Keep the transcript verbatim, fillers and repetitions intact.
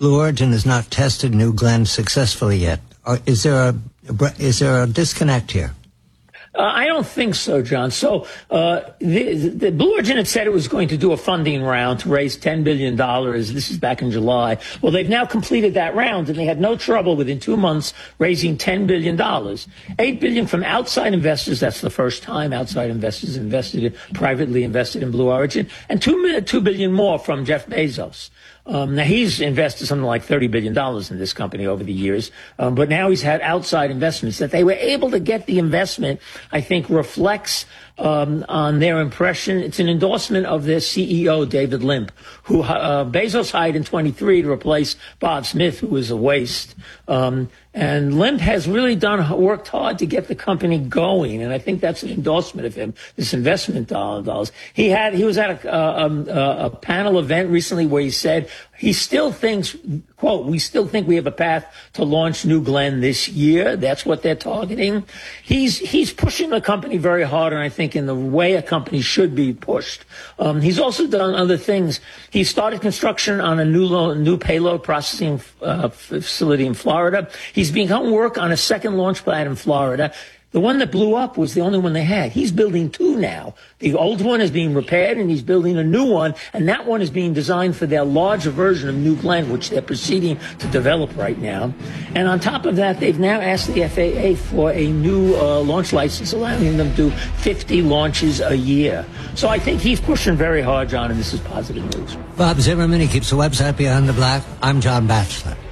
Blue Origin has not tested New Glenn successfully yet. Or is there a is there a disconnect here? Uh, I don't think so, John. So uh, the, the Blue Origin had said it was going to do a funding round to raise ten billion dollars. This is back in July. Well, they've now completed that round, and they had no trouble within two months raising ten billion dollars. eight billion dollars from outside investors. That's the first time outside investors invested in, privately invested in Blue Origin. And two, two billion dollars more from Jeff Bezos. Um, now, he's invested something like thirty billion dollars in this company over the years, um, but now he's had outside investments. That they were able to get the investment, I think, reflects um, on their impression. It's an endorsement of their C E O, David Limp, who uh, Bezos hired in twenty-three to replace Bob Smith, who was a waste. Um, and Limp has really done worked hard to get the company going, and I think that's an endorsement of him. This investment dollars. He had he was at a, uh, um, uh, a panel event recently where he said he still thinks, quote, we still think we have a path to launch New Glenn this year. That's what they're targeting. He's he's pushing the company very hard, and I think in the way a company should be pushed. Um, he's also done other things. He started construction on a new lo- new payload processing uh, facility in Florida. He's begun work on a second launch pad in Florida. The one that blew up was the only one they had. He's building two now. The old one is being repaired, and he's building a new one, and that one is being designed for their larger version of New Glenn, which they're proceeding to develop right now. And on top of that, they've now asked the F A A for a new uh, launch license, allowing them to do fifty launches a year. So I think he's pushing very hard, John, and this is positive news. Bob Zimmerman, he keeps the website Beyond the Black. I'm John Batchelor.